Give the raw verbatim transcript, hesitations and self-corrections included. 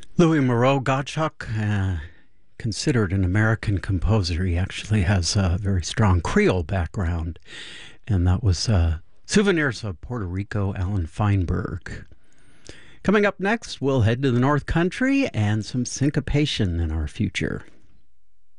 Louis Moreau Gottschalk, uh, considered an American composer. He actually has a very strong Creole background, and that was uh, Souvenirs of Puerto Rico, Alan Feinberg. Coming up next, we'll head to the North Country and some syncopation in our future.